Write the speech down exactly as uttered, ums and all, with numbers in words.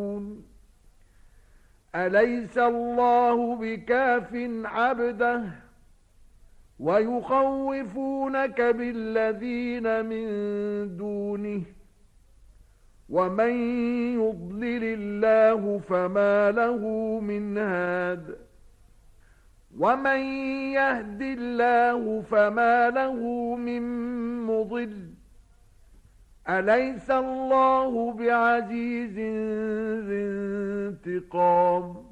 أليس الله بكاف عبده ويخوفونك بالذين من دونه ومن يضلل الله فما له من هاد ومن يهد الله فما له من مضل أليس الله بعزيز ذي انتقام